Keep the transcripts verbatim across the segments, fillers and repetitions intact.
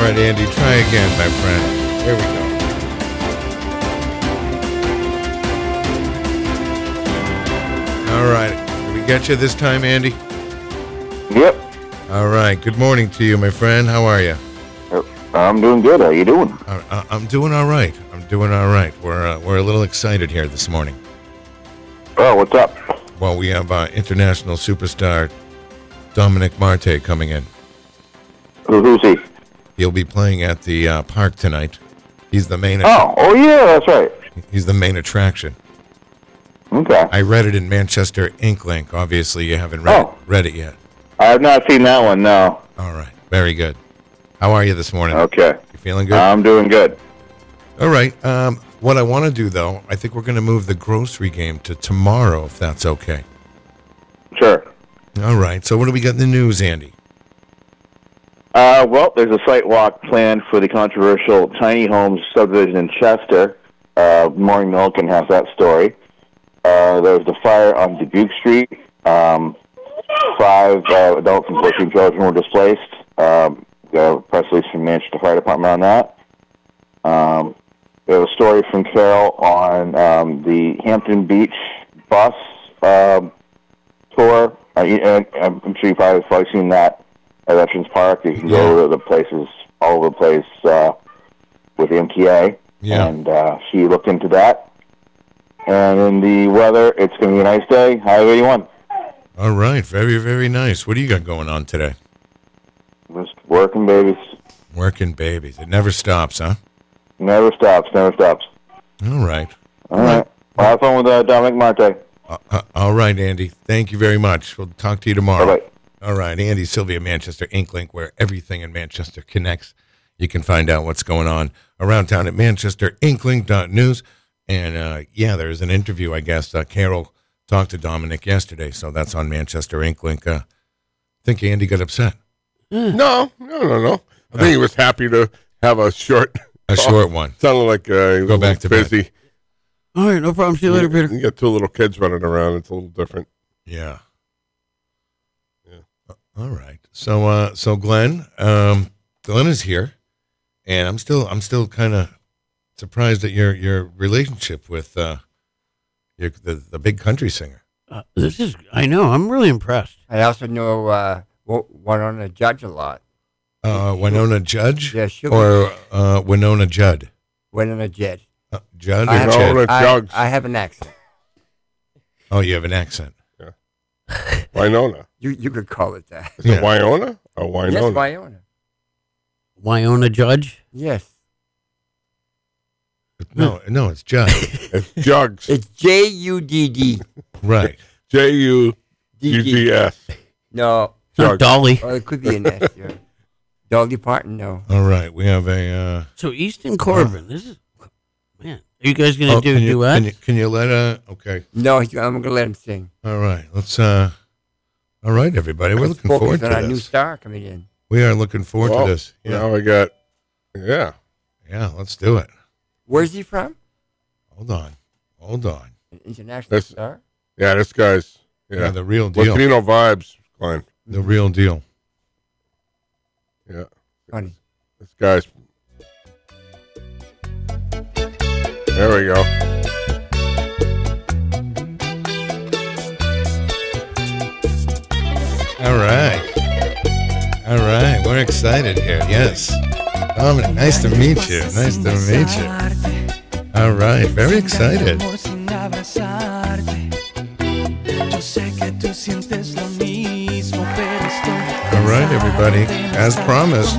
right, Andy, try again, my friend. There we go. All right. Did we get you this time, Andy? Yep. All right. Good morning to you, my friend. How are you? I'm doing good. How you doing? Uh, I'm doing all right. I'm doing all right. We're uh, we're a little excited here this morning. Oh, what's up? Well, we have uh, international superstar Dominic Marte coming in. Who, who's he? He'll be playing at the uh, park tonight. He's the main. Oh, oh yeah, that's right. He's the main attraction. Okay. I read it in Manchester Inklink. Obviously, you haven't read, Oh. it, read it yet. I have not seen that one. No. All right. Very good. How are you this morning? Okay. You feeling good? I'm doing good. All right. Um, what I want to do, though, I think we're going to move the grocery game to tomorrow, if that's okay. Sure. All right. So what do we got in the news, Andy? Uh, well, there's a site walk planned for the controversial tiny homes subdivision in Chester. Uh, Morning Milliken has that story. Uh, there's the fire on Dubuque Street. Um, five uh, adults and fourteen children were displaced. Um, we have a press release from Manchester Fire Department on that. Um, we have a story from Carol on um, the Hampton Beach bus um, tour. Uh, and I'm sure you've probably, probably seen that at Veterans Park. You can Yeah. go to the places all over the place uh, with the M T A. Yeah. And uh, she looked into that. And in the weather, it's going to be a nice day. High of eighty-one. All right. Very, very nice. What do you got going on today? Just working, babies. Working babies. It never stops, huh? Never stops, never stops. All right. All right. Well, have fun with uh, Dominic Marte. Uh, uh, all right, Andy. Thank you very much. We'll talk to you tomorrow. Bye-bye. All right. Andy Sylvia, Manchester Inklink, where everything in Manchester connects. You can find out what's going on around town at manchester inklink dot news. And, uh, yeah, there's an interview, I guess. Uh, Carol talked to Dominic yesterday, so that's on Manchester Inklink. Uh, I think Andy got upset. No, no, no, no. I think he was happy to have a short, A short one. sounded like uh, he Go was back to busy. bed. All right, no problem. See you later, Peter. You got two little kids running around. It's a little different. Yeah. Yeah. Uh, All right. So, uh, so Glenn, um, Glenn is here, and I'm still, I'm still kind of surprised at your your relationship with uh, your, the the big country singer. Uh, this is, I know, I'm really impressed. I also know uh, Winona Judge a lot. Uh, Winona Judge Yeah, she'll or uh, Winona Judd? Winona Judge. Uh, Judd I or have, Judd? Winona I, Judge. I have an accent. Oh, you have an accent. Winona. You you could call it that. Is Yeah. it Winona or Winona? Yes, Winona. Wyona Judge? Yes. No, no, it's Judd. It's Jugs. It's J U D D. Right. J U G G S. No. It's not Judge. Dolly. Or it could be an S. Yeah. Dolly Parton, no. All right. We have a. Uh, So Easton Corbin, this is, man, are you guys going to oh, do can a you, duet? can you can you let uh? Okay. No, I'm going to let him sing. All right. Let's uh. All right, everybody. We're Let's looking forward focus to on our new this. star coming in. We are looking forward Well, to this. Yeah. Now we got, yeah. Yeah. Let's do it. Where's he from? Hold on. Hold on. An international That's- star? Yeah, this guy's, Yeah, yeah. the real deal. Latino vibes, Glenn. The real deal. Yeah. Funny. This guy's. There we go. All right. All right. We're excited here. Yes. Dominic, nice to meet you. Nice to meet you. All right. Very excited. All right, everybody. As promised,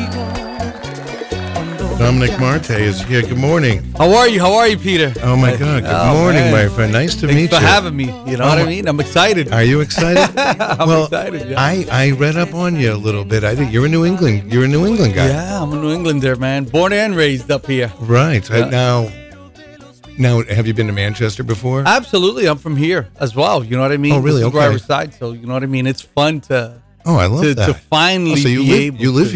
Dominic Marte is here. Good morning. How are you? How are you, Peter? Oh, my God. Good Oh, morning, man. my friend. Nice to Thanks meet for you. having me. You know Oh, what I my- mean? I'm excited. Are you excited? I'm well, excited. Yeah. I, I read up on you a little bit. I think you're a New England. You're a New England guy. yeah, I'm a New Englander, man. Born and raised up here. Right. Uh, Yeah. now, now, have you been to Manchester before? Absolutely, I'm from here as well. You know what I mean? Oh, really? This is where I Okay. reside, so you know what I mean. It's fun to oh, I love to, that. to finally Oh, so you be live, able. you live to- here.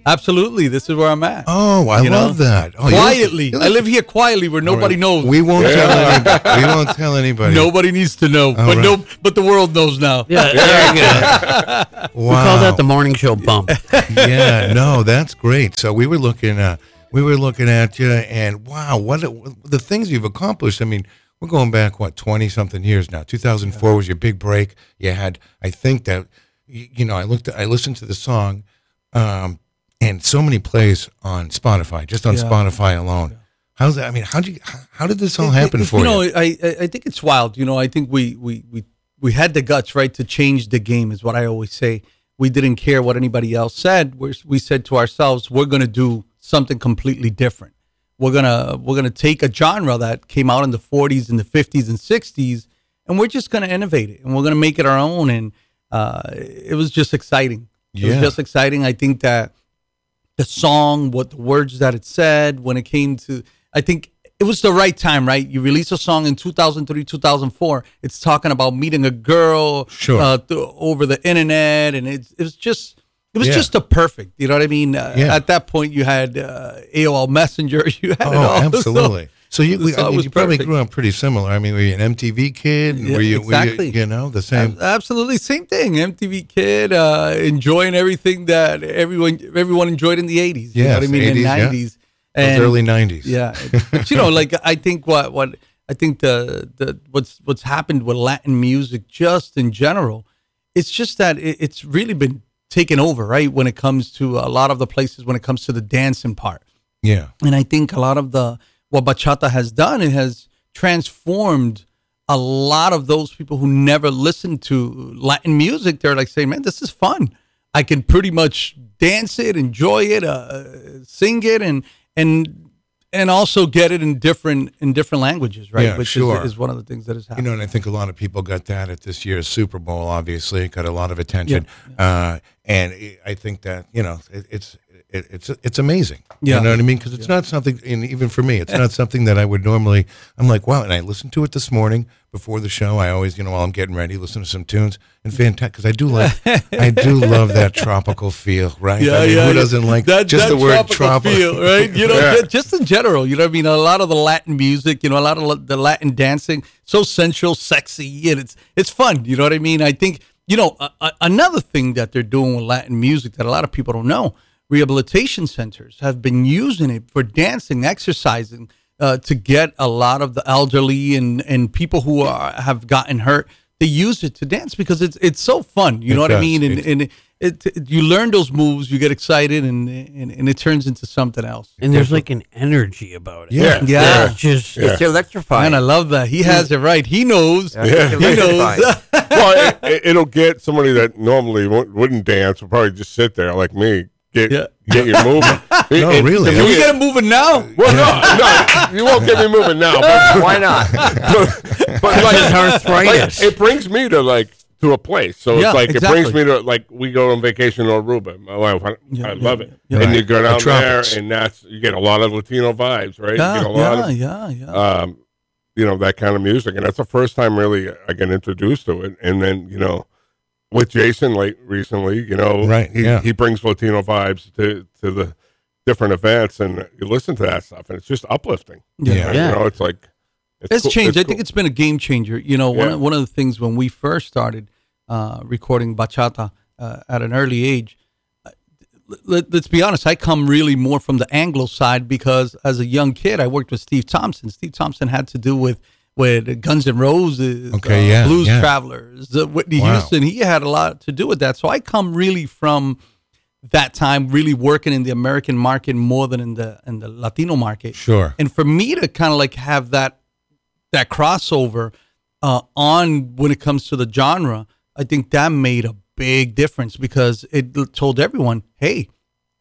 Absolutely. This is where I'm at. Oh, I You know? love that. Oh, you're- quietly. you're I like- live here quietly where nobody knows. We won't tell anybody. We won't tell anybody. Nobody needs to know, but right. no, but the world knows now. Yeah, there you go. Wow. We call that the morning show bump. Yeah, no, that's great. So we were looking, uh, we were looking at you, and wow, what the things you've accomplished. I mean, we're going back what twenty something years now. two thousand four was your big break. You had, I think that, you, you know, I looked, I listened to the song, um, and so many plays on Spotify, just on Yeah. Spotify alone. How's that? I mean, how did you, how, how did this all happen It- it- for you? you? know, I, I I think it's wild. You know, I think we we we we had the guts, right, to change the game. Is what I always say. We didn't care what anybody else said. We're, we said to ourselves, we're going to do something completely different. We're gonna we're gonna take a genre that came out in the forties and the fifties and sixties, and we're just gonna innovate it, and we're gonna make it our own. And uh, it was just exciting. It Yeah. was just exciting. I think that the song, what the words that it said, when it came to, I think it was the right time, right? You release a song in two thousand three, two thousand four. It's talking about meeting a girl Sure. uh, th- over the internet, and it's it was just it was Yeah. just a perfect. You know what I mean? Uh, Yeah. At that point, you had uh, A O L Messenger. You had Oh, it all. absolutely. So you, we, so I it mean, was you probably perfect. grew up pretty similar. I mean, were you an M T V kid? Yeah, were you, exactly. were you, you know, the same? Ab- Absolutely, same thing. M T V kid, uh, enjoying everything that everyone everyone enjoyed in the eighties. You know Yes, what I mean? eighties, in yeah. nineties, Those and early nineties. yeah. But you know, like I think what what I think the the what's what's happened with Latin music just in general, it's just that it, it's really been taken over, right? When it comes to a lot of the places, when it comes to the dancing part. Yeah. And I think a lot of the what bachata has done, it has transformed a lot of those people who never listened to Latin music. They're like saying, "Man, this is fun. I can pretty much dance it, enjoy it, uh, sing it, and and and also get it in different in different languages, right? Yeah, Which sure. is, is one of the things that has You happened. know, and I think a lot of people got that at this year's Super Bowl. Obviously, it got a lot of attention, uh, and it- I think that you know it, it's it, it's it's amazing. Yeah. You know what I mean? Because it's not something, and even for me, it's not something that I would normally. I'm like, wow, and I listened to it this morning before the show. I always, you know, while I'm getting ready, listen to some tunes and fantastic because I do like, I do love that tropical feel, right? I mean, who doesn't like that, just that the word tropical tropical? feel, right? You know, Yeah. ju- just in general, you know what I mean? A lot of the Latin music, you know, a lot of la- the Latin dancing, so sensual, sexy, and it's it's fun. You know what I mean? I think, you know, a, a, another thing that they're doing with Latin music that a lot of people don't know, rehabilitation centers have been using it for dancing, exercising, uh, to get a lot of the elderly and, and people who are, have gotten hurt. They use it to dance because it's it's so fun. You It know what does. I mean? And, It- and it, it, it you learn those moves, you get excited, and, and and it turns into something else. And there's like an energy about it. Yeah. Yeah. It's just It's electrifying. Man, I love that. He has it right. He knows. Yeah, it's He knows. electrifying. Well, it, it, it'll get somebody that normally wou- wouldn't dance will probably just sit there like me. Get Yeah. get you moving. No, It- it- really. Can we get him moving now? Well, no, no, you won't get me moving now. But, Why not? but, but like, It's arthritis. like, it brings me to like to a place. So Yeah, it's like exactly. it brings me to like we go on vacation to Aruba. My wife, I, Yeah, I yeah, love it. yeah. And you Right. go The down there, tropics. and that's you get a lot of Latino vibes, right? you Yeah, get a lot yeah, of yeah, yeah. um, you know, that kind of music. And that's the first time really I get introduced to it. And then, you know, with Jason late recently, you know, Right, he, yeah. he brings Latino vibes to, to the different events and you listen to that stuff and it's just uplifting. Yeah. Yeah. You know, it's like, It's cool- changed. I cool. think it's been a game changer. You know, one Yeah. of, one of the things when we first started uh, recording bachata uh, at an early age, uh, let, let's be honest, I come really more from the Anglo side because as a young kid, I worked with Steve Thompson. Steve Thompson had to do with with Guns N' Roses, Okay, uh, yeah, Blues yeah. Travelers, uh, Whitney Wow. Houston. He had a lot to do with that. So I come really from that time, really working in the American market more than in the in the Latino market. Sure. And for me to kind of like have that that crossover uh, on when it comes to the genre, I think that made a big difference because it l- told everyone, hey,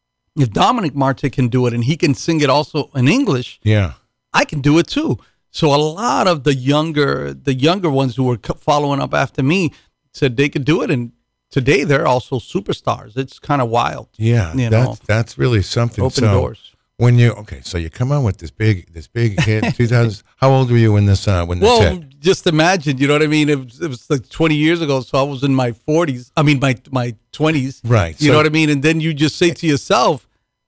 if Dominic Marte can do it and he can sing it also in English, Yeah. I can do it too. So a lot of the younger the younger ones who were co- following up after me said they could do it, and today they're also superstars. It's kind of wild. Yeah. You that's know. that's really something. Open so, doors. When you okay, so you come on with this big this big hit in two thousand. How old were you when this uh, when this Well, hit? just imagine, you know what I mean? It was, it was like twenty years ago, so I was in my forties. I mean, my my twenties. Right, You so- know what I mean? And then you just say to yourself,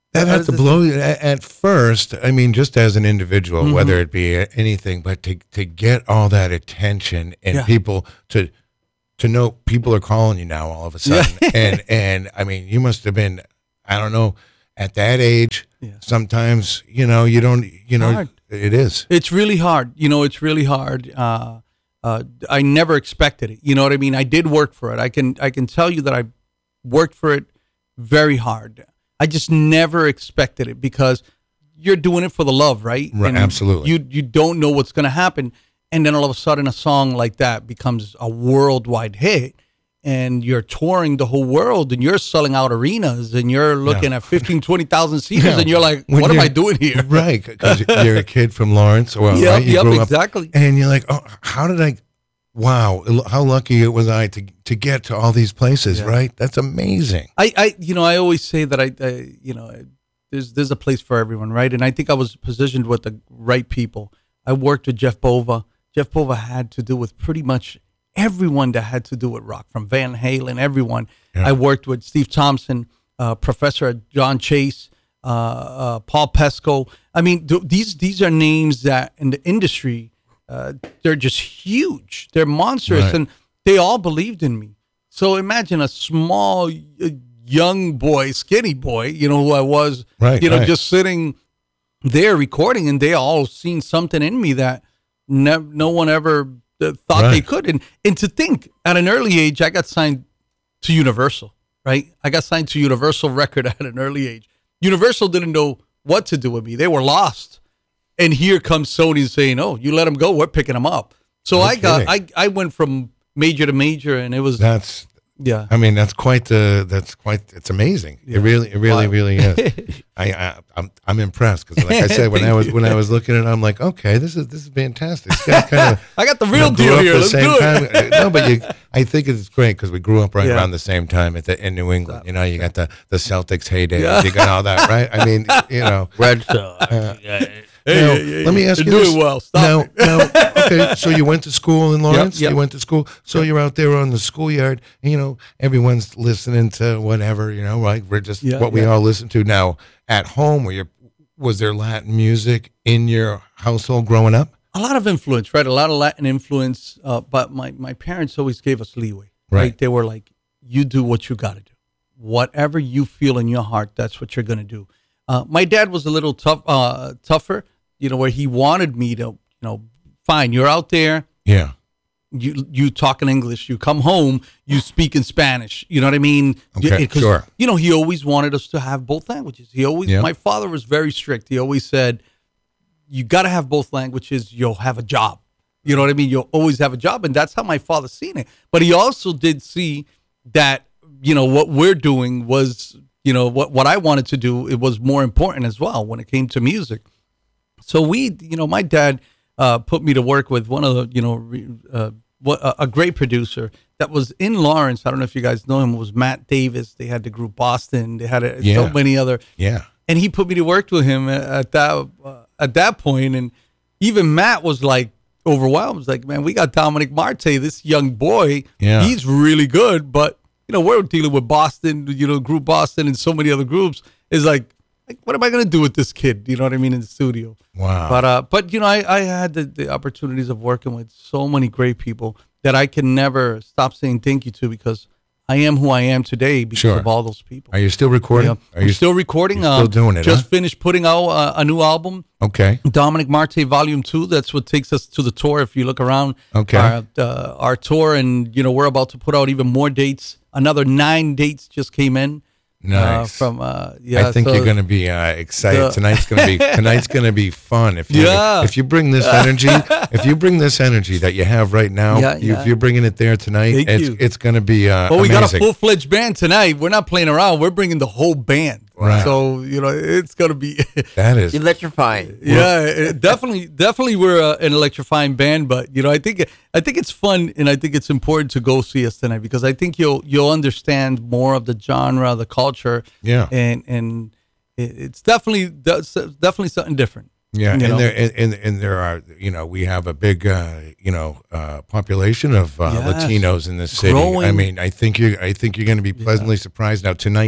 That How had does to this- blow you at, at first. I mean, just as an individual, Mhm. whether it be anything, but to to get all that attention and Yeah. people to to know people are calling you now all of a sudden, and and I mean, you must have been, I don't know, at that age. Yeah. Sometimes you know you don't you know Hard. it is. It's really hard. You know, it's really hard. Uh, uh, I never expected it. You know what I mean? I did work for it. I can I can tell you that I worked for it very hard. I just never expected it because you're doing it for the love, right? Right, And absolutely. You you don't know what's going to happen, and then all of a sudden, a song like that becomes a worldwide hit, and you're touring the whole world, and you're selling out arenas, and you're looking at fifteen, twenty thousand seaters, Yeah. and you're like, When what am you're- I doing here? Right, because you're a kid from Lawrence, or Yep, right? You yep, grew up, exactly. and you're like, oh, how did I? Wow, how lucky was I to to get to all these places? Yeah. Right, that's amazing. I, I, you know, I always say that I, I, you know, there's there's a place for everyone, right? And I think I was positioned with the right people. I worked with Jeff Bova. Jeff Bova had to do with pretty much everyone that had to do with rock, from Van Halen, everyone. Yeah. I worked with Steve Thompson, uh, Professor John Chase, uh, uh, Paul Pesco. I mean, th- these these are names that in the industry, uh, they're just huge. They're monstrous, Right. and they all believed in me. So imagine a small, uh, young boy, skinny boy, you know, who I was, Right, you know, right. just sitting there recording, and they all seen something in me that ne- no one ever uh, thought they Right. could. And, and to think at an early age, I got signed to Universal, right? I got signed to Universal Record at an early age. Universal didn't know what to do with me. They were lost. And here comes Sony saying, oh, you let them go, we're picking them up. So No I got, kidding. I, I went from major to major, and it was, That's yeah. I mean, that's quite the. That's quite. It's amazing. Yeah. It really, it really, Wow. really is. I, I, I'm, I'm impressed because, like I said, when I Thank was you. when I was looking at it, I'm like, okay, this is this is fantastic. This guy kind of I got the real grew deal up here. the Let's same do it. time. No, but you, I think it's great because we grew up right Yeah. around the same time at the, in New England. You know, you got the the Celtics heyday. Yeah. You got all that, right? I mean, you know. Red Sox. Uh, Yeah. Hey, Now, hey, hey, let me hey. ask You're you doing this. well. Stop now, it. now, okay, so you went to school in Lawrence. yep. You went to school. So you're out there on the schoolyard. And, you know, everyone's listening to whatever. You know, right? We're just Yeah, what we yeah. all listen to now at home. Were you, was there Latin music in your household growing up? A lot of influence, right? A lot of Latin influence. Uh, but my, my parents always gave us leeway, right? Right. They were like, you do what you got to do. Whatever you feel in your heart, that's what you're going to do. Uh, my dad was a little tough, uh, tougher, you know, where he wanted me to, you know, fine, you're out there, Yeah. you you talk in English, you come home, you speak in Spanish. You know what I mean? Okay, Yeah, 'cause, sure. You know, he always wanted us to have both languages. He always, Yeah. my father was very strict. He always said, you got to have both languages, you'll have a job. You know what I mean? You'll always have a job. And that's how my father seen it. But he also did see that, you know, what we're doing was, you know, what, what I wanted to do, it was more important as well when it came to music. So we, you know, my dad uh, put me to work with one of the, you know, re- uh, what a, a great producer that was in Lawrence. I don't know if you guys know him. It was Matt Davis. They had the group Boston. They had a, Yeah. so many other. Yeah. And he put me to work with him at at that uh, at that point. And even Matt was like overwhelmed. He was like, man, we got Dominic Marte, this young boy. Yeah. He's really good, but you know, we're dealing with Boston, you know, group Boston and so many other groups. Is like, like, what am I going to do with this kid? You know what I mean? In the studio. Wow. But, uh, but you know, I, I had the, the opportunities of working with so many great people that I can never stop saying thank you to, because I am who I am today because Sure. of all those people. Are you still recording? Yeah. Are I'm you still recording. you're still um, doing it, Just huh? finished putting out uh, a new album, Okay. Dominic Marte Volume Two. That's what takes us to the tour. If you look around, Okay. our, uh, our tour, and you know, we're about to put out even more dates. Another nine dates just came in. Uh, Nice. from uh, yeah, I think so- you're going to be uh, excited. the- tonight's going to be tonight's going to be fun. If you Yeah. if you bring this energy, if you bring this energy that you have right now, Yeah, you, yeah. if you're bringing it there tonight, Thank it's you. it's going to be uh, Well, we got a amazing. full fledged band tonight. We're not playing around. We're bringing the whole band. Right. So you know, it's gonna be. that is Electrifying. Yeah, it- definitely, definitely, we're uh, an electrifying band. But you know, I think I think it's fun, and I think it's important to go see us tonight, because I think you'll you'll understand more of the genre, the culture. Yeah. and and it- it's definitely that's definitely something different. yeah, you and know. there and, and and there are you know we have a big uh, you know uh, population of uh, Yes. Latinos in this city. I Growing. mean, I think you I think you're going to be pleasantly surprised. Now tonight,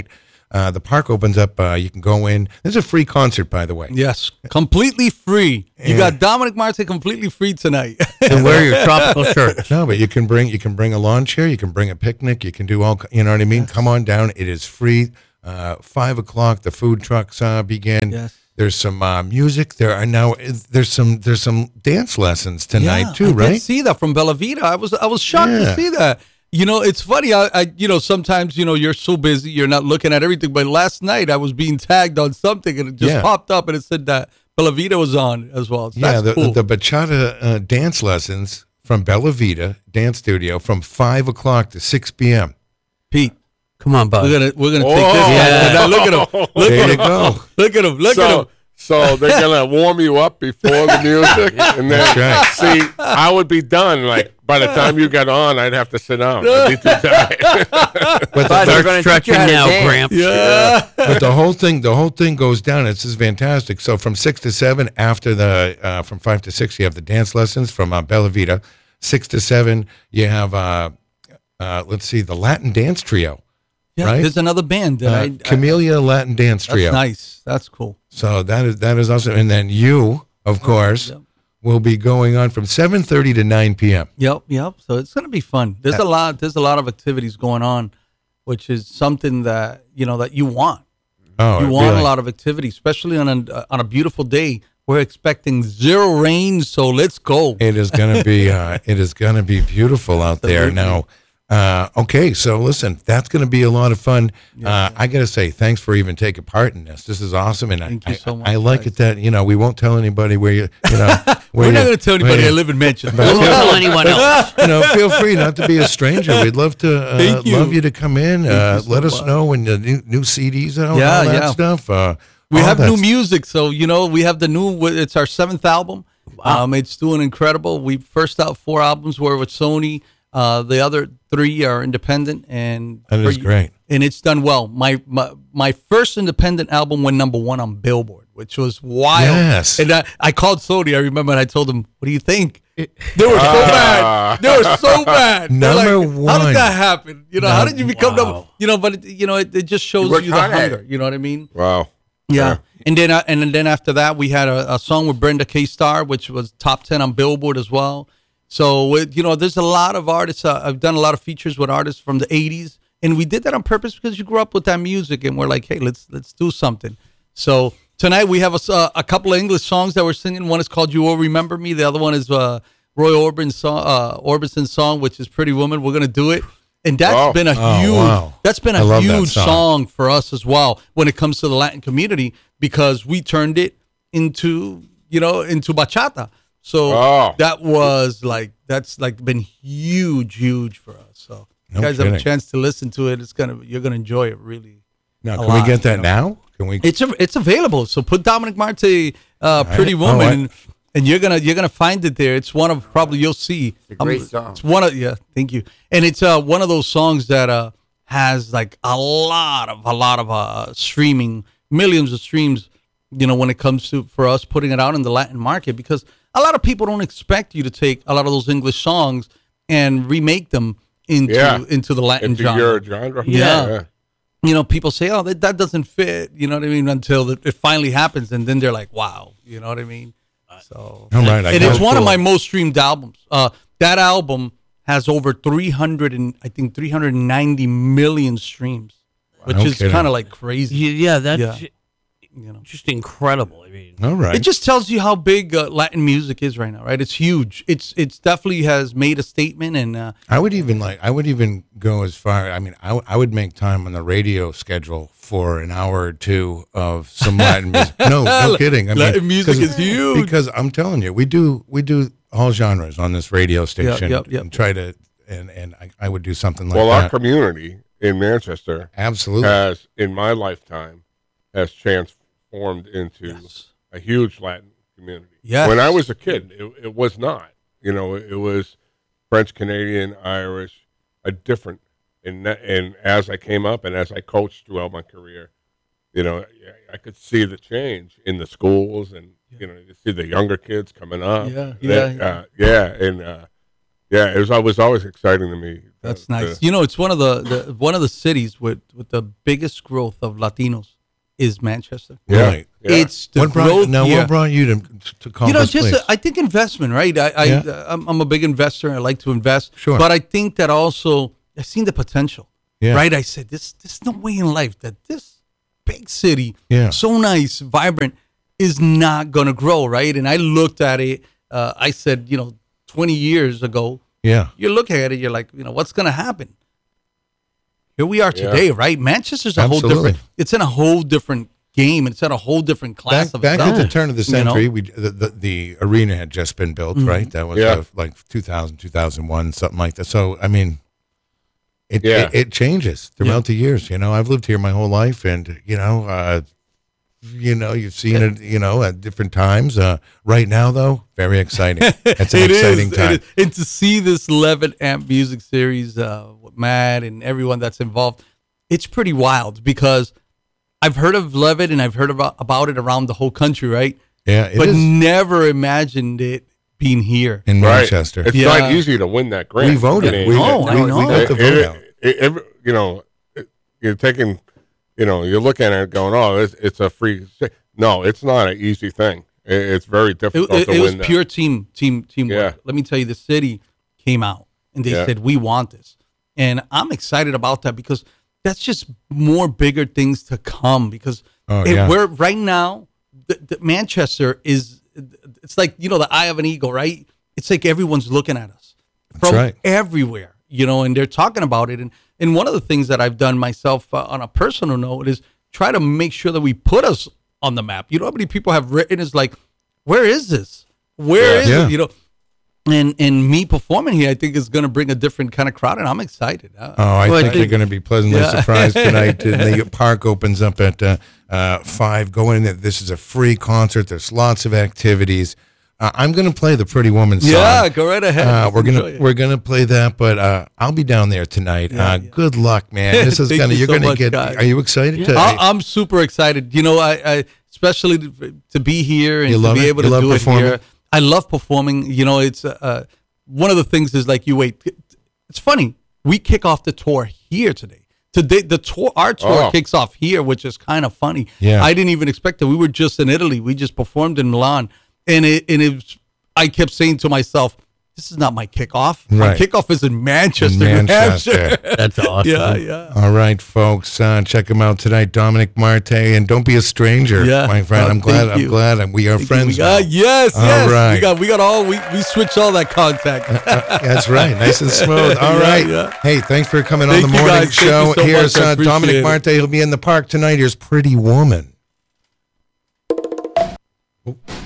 Uh, the park opens up. Uh, you can go in. There's a free concert, by the way. Yes, completely free. You got Dominic Marte completely free tonight. And wear your tropical shirts. No, but you can bring you can bring a lawn chair. You can bring a picnic. You can do all. You know what I mean? Come on down. It is free. Uh, five o'clock. The food trucks uh, begin. Yes. There's some uh, music. There are now. There's some. There's some dance lessons tonight Yeah, too, I right? did see that from Bella Vita. I was I was shocked Yeah. to see that. You know, it's funny. I, I, you know, sometimes you know you're so busy, you're not looking at everything. But last night I was being tagged on something, and it just Yeah. popped up, and it said that Bella Vita was on as well. So Yeah, that's the, cool. the bachata uh, dance lessons from Bella Vita Dance Studio from five o'clock to six p.m. Pete, Come on, bud. we're gonna we're gonna Oh. take this. Yeah. Now look at him. Look There at you him. go. Look at him. Look so, at him. so they're gonna warm you up before the music, and then That's see, I would be done. Like by the time you got on, I'd have to sit down. I'd be too tired. But But the, they're gonna Start teach you stretching how to now, dance. Gramps. Yeah. but the whole thing, the whole thing goes down. It's just fantastic. So from six to seven, after the uh, from five to six, you have the dance lessons from uh, Bella Vita. Six to seven, you have uh, uh, let's see, the Latin Dance Trio, Yeah, right? there's another band that uh, I, I Camellia Latin Dance that's Trio. nice. That's cool. So that is that is awesome. And then you, of course, Yep. will be going on from seven thirty to nine p.m. Yep, yep. So it's gonna be fun. There's a lot. There's a lot of activities going on, which is something that you know that you want. Oh, You want really? a lot of activity, especially on a on a beautiful day. We're expecting zero rain, so let's go. It is going to be uh, it is going to be beautiful out there now. Uh, okay, so listen, that's going to be a lot of fun. Uh, I got to say, thanks for even taking part in this. This is awesome, and Thank I, you so I, much, I like guys. it that you know we won't tell anybody where you you know. Where We're not you- going to tell where anybody you- I live in Manchester. Don't tell anyone else. You know, feel free not to be a stranger. We'd love to uh, Thank you. love you to come in. Uh, you so let us much. know when the new, new C Ds out. Yeah, all that yeah. stuff. Uh, We all have new that's- music, so you know we have the new. It's our seventh album. Um, it's doing incredible. We first out four albums were with Sony. Uh, the other three are independent, and That is for- great. and it's done well. My, my my first independent album went number one on Billboard, which was wild. Yes. And I, I called Sony. I remember, and I told them, "What do you think?" They were so bad. They were so bad. They're Number like, How one. did that happen? You know, how did you become Wow. number? You know, but it, you know, it, it just shows worked you the hard at hunger. it. You know what I mean? Wow. Yeah. And then uh, and then after that, we had a, a song with Brenda K. Starr, which was top ten on Billboard as well. So, it, you know, there's a lot of artists. Uh, I've done a lot of features with artists from the eighties. And we did that on purpose because you grew up with that music. And we're like, hey, let's let's do something. So tonight we have a, s- uh, a couple of English songs that we're singing. One is called You Will Remember Me. The other one is uh, Roy Orbison's song, uh, Orbison's song, which is Pretty Woman. We're going to do it. And that's Oh. been a Oh, huge wow. that's been I a love that huge song. song for us as well when it comes to the Latin community because we turned it into you know into bachata. So Oh. that was like that's like been huge, huge for us. So if No you guys have kidding. a chance to listen to it, it's gonna you're gonna enjoy it really. Now, a can lot, we get that you know. now? Can we? It's a, it's available. So put Dominic Marte, uh, Pretty Oh, Woman, I- and, and you're gonna you're gonna find it there. It's one of probably you'll see. It's a great Um, song. It's one of yeah, thank you. And it's uh one of those songs that uh has like a lot of a lot of uh streaming, millions of streams. You know when it comes to for us putting it out in the Latin market because a lot of people don't expect you to take a lot of those English songs and remake them into Yeah. into the Latin Into genre. your genre. Yeah. You know, people say, "Oh, that, that doesn't fit." You know what I mean? Until it, it finally happens, and then they're like, "Wow!" You know what I mean? So, All right, I and got it's it. one of Cool. my most streamed albums. Uh, that album has over three hundred and I think three hundred ninety million streams, which No is kidding. kind of like crazy. Yeah, that's Yeah. You know, just incredible. I mean, All right. it just tells you how big uh, Latin music is right now, right? It's huge. It's it's definitely has made a statement, and uh, I would even like. I would even go as far. I mean, I, w- I would make time on the radio schedule for an hour or two of some Latin music. No, no kidding. I mean, Latin music 'cause- is huge. because I'm telling you, we do we do all genres on this radio station yep, yep. and try to and and I, I would do something like Well, our that. community in Manchester Absolutely. has, in my lifetime, has transformed into yes, a huge Latin community. Yes. When I was a kid, it, it was not. You know, it, it was French, Canadian, Irish, a different. And that- and as I came up and as I coached throughout my career, you know, I- I could see the change in the schools, and you know, you see the younger kids coming up. Yeah, That, yeah, uh, yeah, and uh, Yeah, it was. It was always exciting to me. That's uh, nice. to- You know, it's one of the, the one of the cities with with the biggest growth of Latinos is Manchester. yeah, Right. yeah. It's the What brought, growth now, here. what brought you to to call you know, this just place? uh, I think investment, right? I, I Yeah. uh, I'm, I'm a big investor. I like to invest. Sure. But I think that also I've seen the potential. Yeah. Right. I said this. There's no way in life that this big city, Yeah. so nice, vibrant, is not gonna grow. Right. And I looked at it. Uh, I said, you know, twenty years ago, yeah. you're looking at it. You're like, you know, what's gonna happen? Here we are Yeah. today, right? Manchester's a whole Absolutely. different. It's in a whole different game. It's in a whole different class Back, of back itself. at the turn of the You know? century, we the, the, the arena had just been built, Mm-hmm. right? That was Yeah. uh, like two thousand, two thousand one, something like that. So, I mean, it, Yeah. it, it changes throughout the years. You know, I've lived here my whole life, and, you know, uh, you know, you've seen it, you know, at different times. Uh, right now, though, very exciting. It's an It is, exciting it time. is. And to see this eleven amp music series uh, with Matt and everyone that's involved, it's pretty wild because I've heard of Levitt and I've heard about, about it around the whole country, right? Yeah, it but is never imagined it being here. in Right. Manchester. It's Yeah. not easy to win that grant. We voted. I mean, We, No, I we, we know. got the it- vote it- out. it- every- you know, it- you're taking, you know, you're looking at it going, oh, it's, it's a free. No, it's not an easy thing. It, it's very It, difficult it- to it win was that. pure team, team, teamwork. Yeah. Let me tell you, the city came out and they Yeah. said, we want this. And I'm excited about that because that's just more bigger things to come because Oh, it- yeah. we're right now, the, the Manchester is, it's like, you know, the eye of an eagle, right? It's like everyone's looking at us from right. everywhere, you know, and they're talking about it. And, and one of the things that I've done myself uh, on a personal note is try to make sure that we put us on the map. You know how many people have written is like, where is this? Where Yeah. is Yeah. it? You know, and and me performing here, I think is going to bring a different kind of crowd, and I'm excited. Uh, Oh, I well, think you're going to be pleasantly Yeah. surprised tonight. And the park opens up at uh, uh, five. Go in. This is a free concert. There's lots of activities. Uh, I'm going to play the Pretty Woman song. Yeah, go right ahead. Uh, we're Enjoy gonna it. we're gonna play that, but uh, I'll be down there tonight. Yeah, uh, yeah. Good luck, man. This is Thank gonna you you're so gonna much, get. guys. Are you excited? To, I, I'm super excited. You know, I, I especially to, to be here and You to love be it? able You to love do it performing? here. I love performing. You know, it's uh, uh, one of the things is like you wait. It's funny. We kick off the tour here today. Today, the tour, our tour Oh. kicks off here, which is kind of funny. Yeah. I didn't even expect it. We were just in Italy. We just performed in Milan, and it and it. Was, I kept saying to myself, "This is not my kickoff. My Right. kickoff is in Manchester, In New Manchester. Hampshire." That's awesome. yeah, yeah. All right, folks, uh, check him out tonight, Dominic Marte, and don't be a stranger, Yeah. my friend. Oh, I'm glad. thank I'm you. glad and we are We friends. got, now. yes, All yes. right. We got we got all we, we switched all that contact. That's right, nice and smooth. All Yeah, right. yeah. Hey, thanks for coming Thank on the you, morning guys. Thank you show. so Here's much. I uh, Dominic appreciate it. Marte. He'll be in the park tonight. Here's Pretty Woman. Oh.